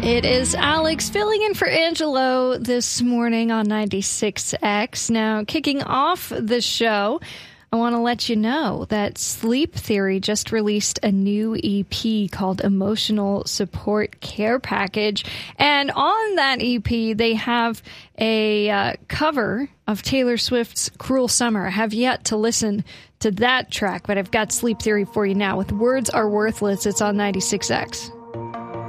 It is Alex filling in for Angelo this morning on 96X. Now, kicking off the show, I want to let you know that Sleep Theory just released a new EP called Emotional Support Care Package. And on that EP, they have a cover of Taylor Swift's Cruel Summer. I have yet to listen to that track, but I've got Sleep Theory for you now with Words Are Worthless. It's on 96X.